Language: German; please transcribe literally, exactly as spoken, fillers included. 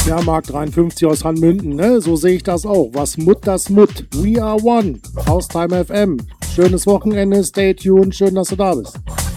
Ja, Mark dreiundfünfzig aus Hanmünden, ne? So sehe ich das auch. Was Mut, das Mut. We are one. Haustime F M. Schönes Wochenende, stay tuned. Schön, dass du da bist.